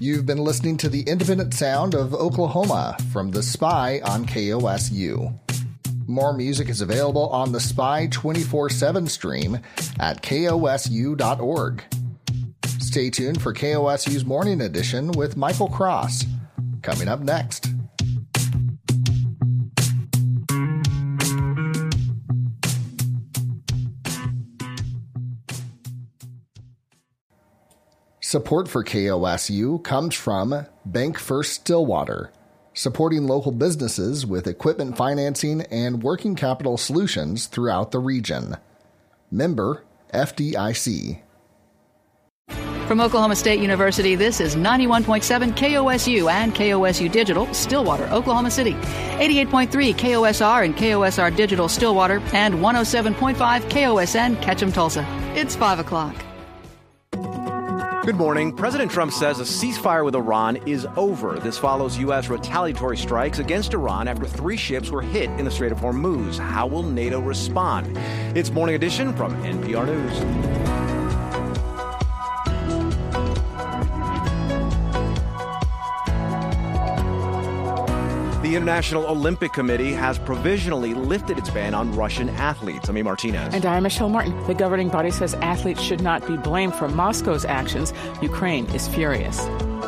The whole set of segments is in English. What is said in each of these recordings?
You've been listening to the independent sound of Oklahoma from The Spy on KOSU. More music is available on the Spy 24/7 stream at kosu.org. Stay tuned for KOSU's Morning Edition with Michael Cross. Coming up next. Support for KOSU comes from Bank First Stillwater, supporting local businesses with equipment financing and working capital solutions throughout the region. Member FDIC. From Oklahoma State University, this is 91.7 KOSU and KOSU Digital, Stillwater, Oklahoma City. 88.3 KOSR and KOSR Digital, Stillwater, and 107.5 KOSN, Ketchum, Tulsa. It's 5 o'clock. Good morning. President Trump says a ceasefire with Iran is over. This follows U.S. retaliatory strikes against Iran after 3 ships were hit in the Strait of Hormuz. How will NATO respond? It's Morning Edition from NPR News. The International Olympic Committee has provisionally lifted its ban on Russian athletes. I'm Martinez. And I'm Michelle Martin. The governing body says athletes should not be blamed for Moscow's actions. Ukraine is furious.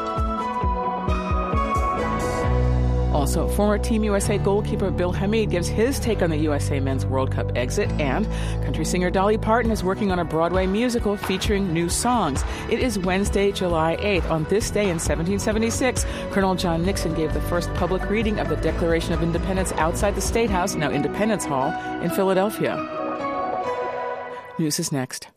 Also, former Team USA goalkeeper Bill Hamid gives his take on the USA Men's World Cup exit, and country singer Dolly Parton is working on a Broadway musical featuring new songs. It is Wednesday, July 8th. On this day in 1776, Colonel John Nixon gave the first public reading of the Declaration of Independence outside the State House, now Independence Hall, in Philadelphia. News is next.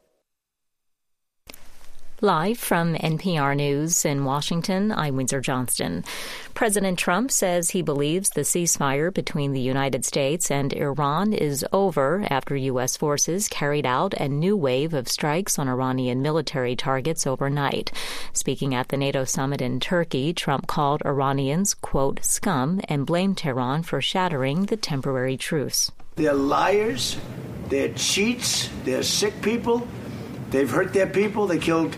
Live from NPR News in Washington, I'm Windsor Johnston. President Trump says he believes the ceasefire between the United States and Iran is over after U.S. forces carried out a new wave of strikes on Iranian military targets overnight. Speaking at the NATO summit in Turkey, Trump called Iranians, quote, scum, and blamed Tehran for shattering the temporary truce. They're liars, they're cheats, they're sick people, they've hurt their people, they killed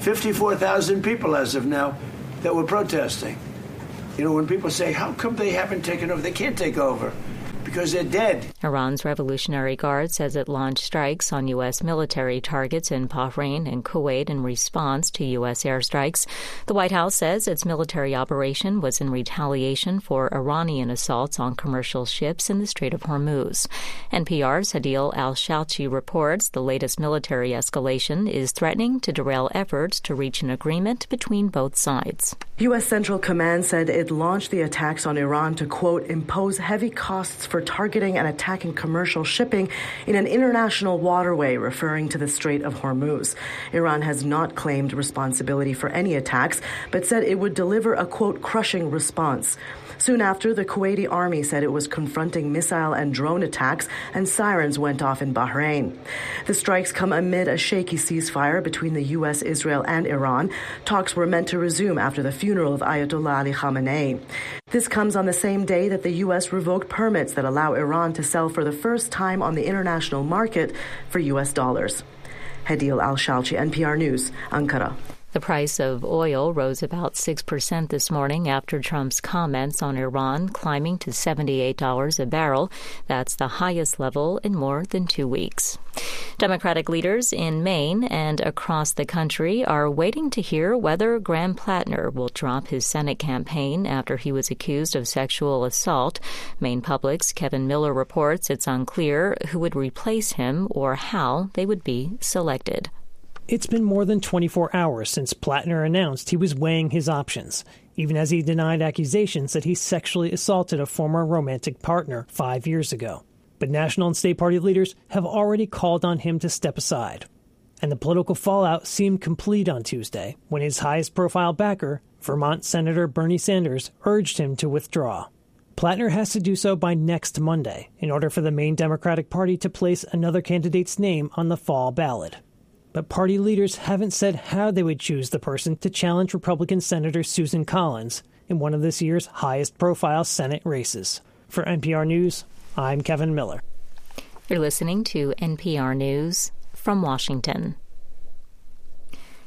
54,000 people as of now that were protesting. You know, when people say, how come they haven't taken over? They can't take over because they're dead. Iran's Revolutionary Guard says it launched strikes on U.S. military targets in Bahrain and Kuwait in response to U.S. airstrikes. The White House says its military operation was in retaliation for Iranian assaults on commercial ships in the Strait of Hormuz. NPR's Hadil Al-Shalchi reports the latest military escalation is threatening to derail efforts to reach an agreement between both sides. U.S. Central Command said it launched the attacks on Iran to, quote, impose heavy costs for targeting and attacking commercial shipping in an international waterway, referring to the Strait of Hormuz. Iran has not claimed responsibility for any attacks, but said it would deliver a, quote, crushing response. Soon after, the Kuwaiti army said it was confronting missile and drone attacks, and sirens went off in Bahrain. The strikes come amid a shaky ceasefire between the U.S., Israel, and Iran. Talks were meant to resume after the funeral of Ayatollah Ali Khamenei. This comes on the same day that the U.S. revoked permits that allow Iran to sell for the first time on the international market for U.S. dollars. Hadil Al-Shalchi, NPR News, Ankara. The price of oil rose about 6% this morning after Trump's comments on Iran, climbing to $78 a barrel. That's the highest level in more than 2 weeks. Democratic leaders in Maine and across the country are waiting to hear whether Graham Plattner will drop his Senate campaign after he was accused of sexual assault. Maine Public's Kevin Miller reports it's unclear who would replace him or how they would be selected. It's been more than 24 hours since Plattner announced he was weighing his options, even as he denied accusations that he sexually assaulted a former romantic partner 5 years ago. But national and state party leaders have already called on him to step aside. And the political fallout seemed complete on Tuesday when his highest-profile backer, Vermont Senator Bernie Sanders, urged him to withdraw. Plattner has to do so by next Monday in order for the Maine Democratic Party to place another candidate's name on the fall ballot. But party leaders haven't said how they would choose the person to challenge Republican Senator Susan Collins in one of this year's highest-profile Senate races. For NPR News, I'm Kevin Miller. You're listening to NPR News from Washington.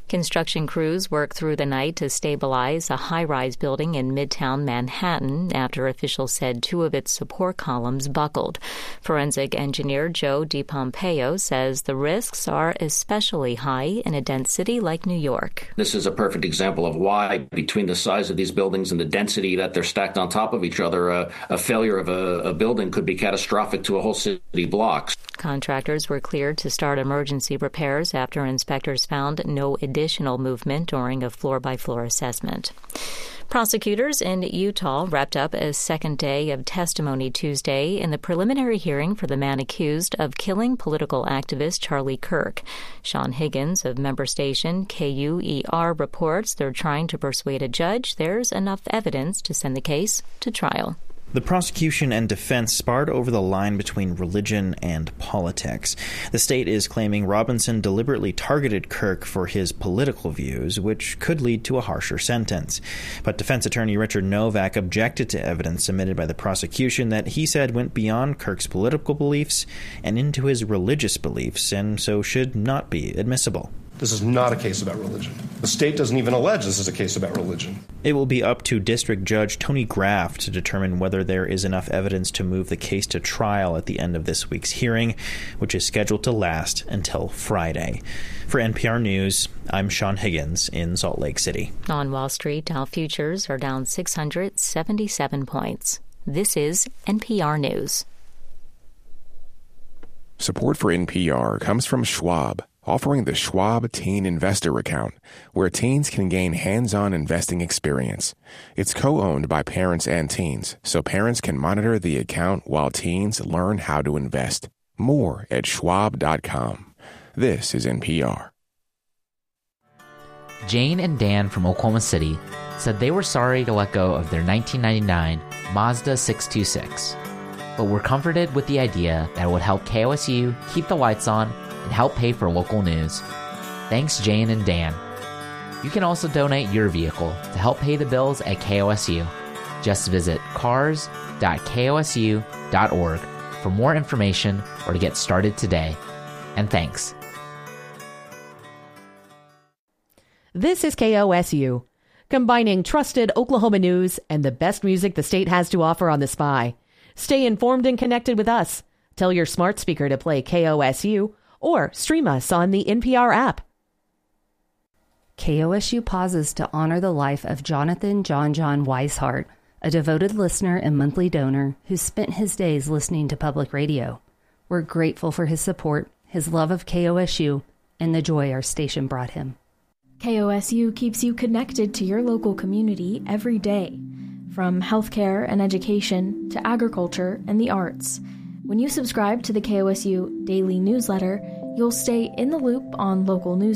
Construction crews worked through the night to stabilize a high-rise building in Midtown Manhattan after officials said two of its support columns buckled. Forensic engineer Joe DiPompeo says the risks are especially high in a dense city like New York. This is a perfect example of why, between the size of these buildings and the density that they're stacked on top of each other, a failure of a building could be catastrophic to a whole city block. Contractors were cleared to start emergency repairs after inspectors found no additional movement during a floor-by-floor assessment. Prosecutors in Utah wrapped up a second day of testimony Tuesday in the preliminary hearing for the man accused of killing political activist Charlie Kirk. Sean Higgins of member station KUER reports they're trying to persuade a judge there's enough evidence to send the case to trial. The prosecution and defense sparred over the line between religion and politics. The state is claiming Robinson deliberately targeted Kirk for his political views, which could lead to a harsher sentence. But defense attorney Richard Novak objected to evidence submitted by the prosecution that he said went beyond Kirk's political beliefs and into his religious beliefs, and so should not be admissible. This is not a case about religion. The state doesn't even allege this is a case about religion. It will be up to District Judge Tony Graff to determine whether there is enough evidence to move the case to trial at the end of this week's hearing, which is scheduled to last until Friday. For NPR News, I'm Sean Higgins in Salt Lake City. On Wall Street, Dow futures are down 677 points. This is NPR News. Support for NPR comes from Schwab, offering the Schwab Teen Investor Account, where teens can gain hands-on investing experience. It's co-owned by parents and teens, so parents can monitor the account while teens learn how to invest. More at schwab.com. This is NPR. Jane and Dan from Oklahoma City said they were sorry to let go of their 1999 Mazda 626, but were comforted with the idea that it would help KOSU keep the lights on and help pay for local news. Thanks, Jane and Dan. You can also donate your vehicle to help pay the bills at KOSU. Just visit cars.kosu.org for more information or to get started today. And thanks. This is KOSU, combining trusted Oklahoma news and the best music the state has to offer on the Spy. Stay informed and connected with us. Tell your smart speaker to play KOSU or stream us on the NPR app. KOSU pauses to honor the life of Jonathan John Weishart, a devoted listener and monthly donor who spent his days listening to public radio. We're grateful for his support, his love of KOSU, and the joy our station brought him. KOSU keeps you connected to your local community every day, from healthcare and education to agriculture and the arts. When you subscribe to the KOSU Daily Newsletter, you'll stay in the loop on local news